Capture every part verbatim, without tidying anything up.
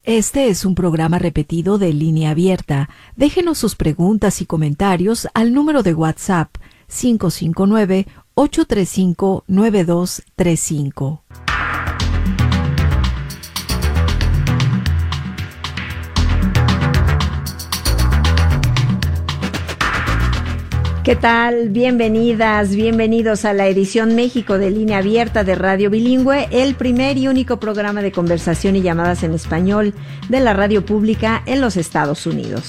Este es un programa repetido de Línea Abierta. Déjenos sus preguntas y comentarios al número de WhatsApp cinco cinco nueve, ocho tres cinco, nueve dos tres cinco. ¿Qué tal? Bienvenidas, bienvenidos a la edición México de Línea Abierta de Radio Bilingüe, el primer y único programa de conversación y llamadas en español de la radio pública en los Estados Unidos.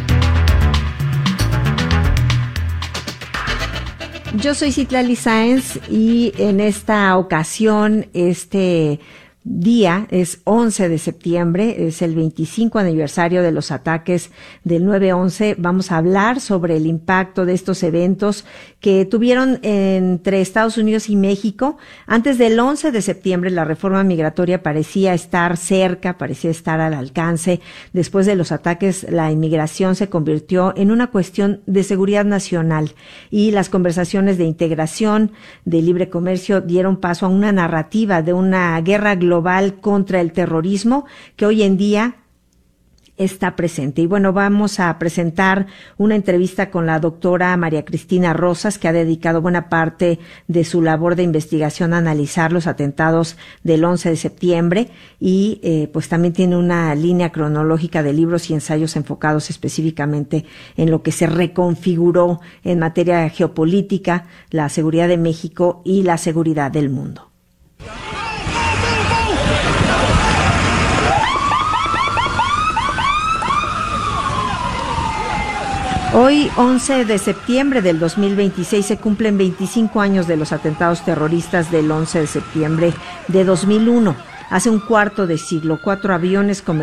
Yo soy Citlali Sáenz y en esta ocasión, este día es once de septiembre, es el veinticinco aniversario de los ataques del nueve once. Vamos a hablar sobre el impacto de estos eventos que tuvieron entre Estados Unidos y México. Antes del once de septiembre, la reforma migratoria parecía estar cerca, parecía estar al alcance. Después de los ataques, la inmigración se convirtió en una cuestión de seguridad nacional y las conversaciones de integración, de libre comercio, dieron paso a una narrativa de una guerra global global contra el terrorismo que hoy en día está presente. Y bueno, vamos a presentar una entrevista con la doctora María Cristina Rosas, que ha dedicado buena parte de su labor de investigación a analizar los atentados del once de septiembre y eh, pues también tiene una línea cronológica de libros y ensayos enfocados específicamente en lo que se reconfiguró en materia geopolítica, la seguridad de México y la seguridad del mundo. Hoy, once de septiembre del dos mil veintiséis, se cumplen veinticinco años de los atentados terroristas del once de septiembre de dos mil uno. Hace un cuarto de siglo, cuatro aviones comerciales